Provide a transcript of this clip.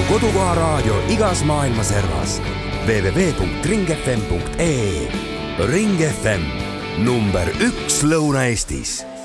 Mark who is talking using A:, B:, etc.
A: kodukoha raadio igas maailma servas. www.ringfm.ee. Ring FM, number 1 Lõuna-Eestis.